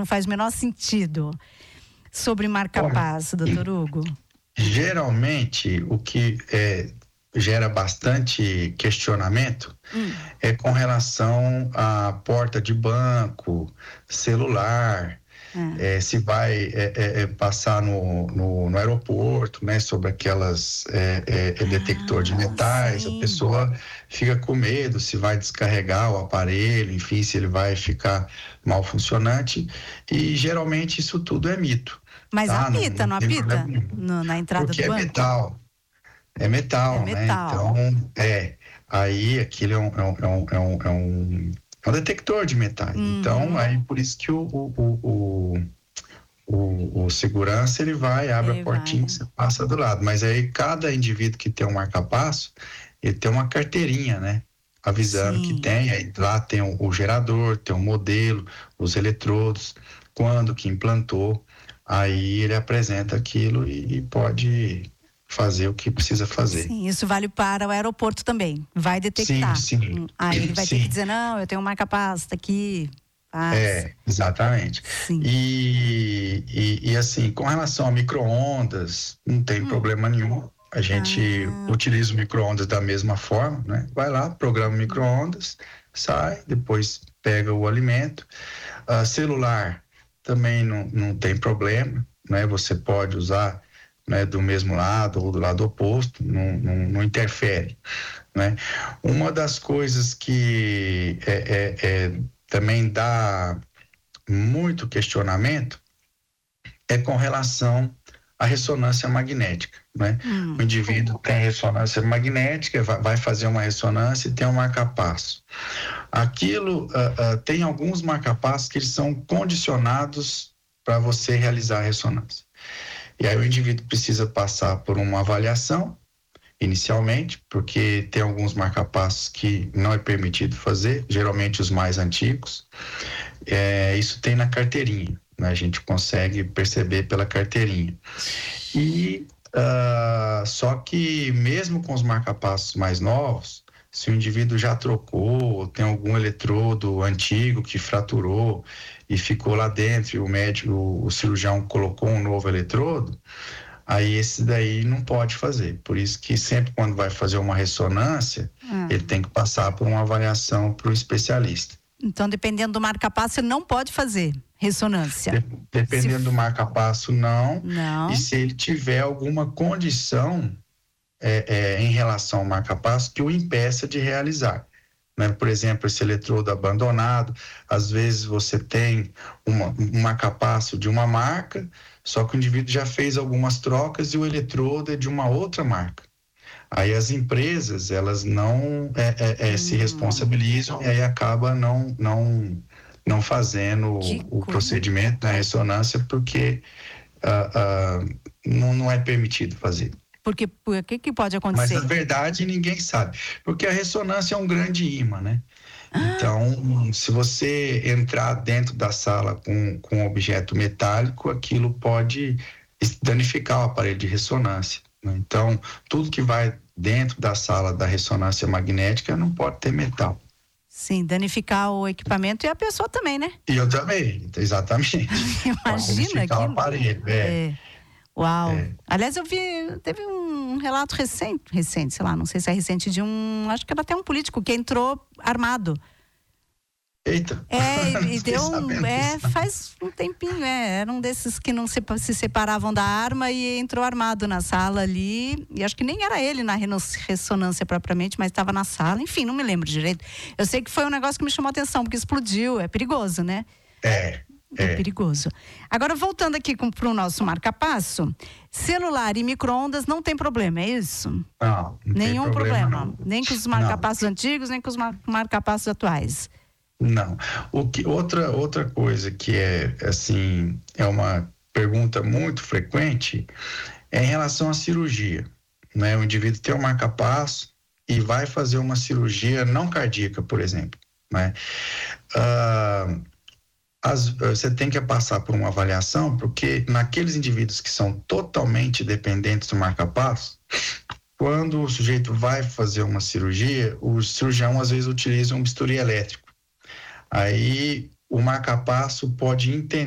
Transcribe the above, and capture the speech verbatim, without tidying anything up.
não faz o menor sentido. Sobre marca-passo, doutor Hugo. Geralmente, o que é, gera bastante questionamento hum. é com relação à porta de banco, celular, é. É, se vai é, é, é, passar no, no, no aeroporto, né, sobre aquelas é, é, detector ah, de metais, sim. a pessoa fica com medo se vai descarregar o aparelho, enfim, se ele vai ficar mal funcionante, e geralmente isso tudo é mito. Mas tá? apita, não, não, não apita? No, na entrada Porque do banco? é metal. É metal, é metal. né? Então, é. Aí aquilo é um, é um, é um, é um, é um, é um detector de metais. Uhum. Então, aí por isso que o, o, o, o, o segurança, ele vai, abre ele a portinha e você passa do lado. Mas aí cada indivíduo que tem um marca-passo, ele tem uma carteirinha, né? Avisando Sim. que tem. Aí lá tem o, o gerador, tem o modelo, os eletrodos, quando que implantou. Aí ele apresenta aquilo e, e pode fazer o que precisa fazer. Sim, isso vale para o aeroporto também. Vai detectar. Sim, sim. Aí ele vai sim. ter que dizer, não, eu tenho um marca-passo, tá aqui. Passa. É, exatamente. Sim. E, e, e assim, com relação a micro-ondas, não tem hum. problema nenhum. A gente ah. utiliza o micro-ondas da mesma forma, né? Vai lá, programa o micro-ondas, sai, depois pega o alimento. Uh, celular também não, não tem problema, né? Você pode usar, né, do mesmo lado ou do lado oposto, não, não, não interfere, né? Uma das coisas que é, é, é, também dá muito questionamento é com relação à ressonância magnética, né? Hum. O indivíduo tem ressonância magnética, vai, vai fazer uma ressonância e tem um marca-passo. Aquilo, uh, uh, tem alguns marca-passos que eles são condicionados para você realizar a ressonância. E aí o indivíduo precisa passar por uma avaliação, inicialmente, porque tem alguns marca-passos que não é permitido fazer, geralmente os mais antigos. É, isso tem na carteirinha, né? A gente consegue perceber pela carteirinha. E uh, só que mesmo com os marca-passos mais novos, se o indivíduo já trocou, tem algum eletrodo antigo que fraturou e ficou lá dentro e o médico, o, o cirurgião colocou um novo eletrodo, aí esse daí não pode fazer. Por isso que sempre quando vai fazer uma ressonância, hum. ele tem que passar por uma avaliação para o especialista. Então, dependendo do marca-passo, ele não pode fazer ressonância. De, dependendo se... do marca-passo, não. Não. E se ele tiver alguma condição É, é, em relação ao marca-passo que o impeça de realizar, né? Por exemplo, esse eletrodo abandonado, às vezes você tem uma, um marca-passo de uma marca, só que o indivíduo já fez algumas trocas e o eletrodo é de uma outra marca. Aí as empresas, elas não é, é, é, hum. se responsabilizam e aí acaba não, não, não fazendo o, o procedimento da ressonância porque uh, uh, não, não é permitido fazer. Porque o que, que pode acontecer? Mas na verdade ninguém sabe, porque a ressonância é um grande imã, né? Ah. Então, se você entrar dentro da sala com, com um objeto metálico, aquilo pode danificar o aparelho de ressonância, né? Então, tudo que vai dentro da sala da ressonância magnética não pode ter metal. Sim, danificar o equipamento e a pessoa também, né? E eu também, exatamente. Imagina danificar o aparelho, é. é. Uau. É. Aliás, eu vi, teve um relato recente, recente, sei lá, não sei se é recente, de um, acho que era até um político que entrou armado. Eita. É, e, e deu um, é, faz um tempinho, é, era um desses que não se, se separavam da arma e entrou armado na sala ali, e acho que nem era ele na ressonância propriamente, mas estava na sala, enfim, não me lembro direito. Eu sei que foi um negócio que me chamou a atenção, porque explodiu, é perigoso, né? É. É. é perigoso. Agora, voltando aqui para o nosso marca-passo, celular e micro-ondas não tem problema, é isso? Não, não Nenhum tem problema. problema. Não. Nem com os marca-passos antigos, nem com os mar- marca-passos atuais. Não. O que, outra, outra coisa que é, assim, é uma pergunta muito frequente é em relação à cirurgia, né? O indivíduo tem um marca-passo e vai fazer uma cirurgia não cardíaca, por exemplo, né? Ah, As, você tem que passar por uma avaliação, porque naqueles indivíduos que são totalmente dependentes do marca-passo, quando o sujeito vai fazer uma cirurgia, o cirurgião às vezes utiliza um bisturi elétrico. Aí o marca-passo pode entender